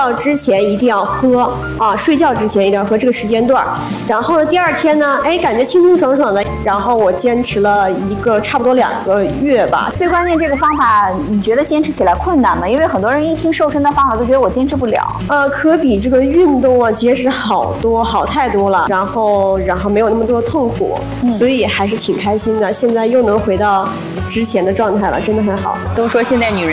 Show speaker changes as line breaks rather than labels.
觉之前一定要喝啊，睡觉之前一定要喝这个时间段。然后呢，第二天呢，感觉清清爽爽的。然后我坚持了差不多2个月吧。
最关键这个方法，你觉得坚持起来困难吗？因为很多人一听瘦身的方法都觉得我坚持不了。
可比这个运动啊节食好太多了，然后没有那么多痛苦，所以还是挺开心的。现在又能回到之前的状态了，真的很好。
都说现在女人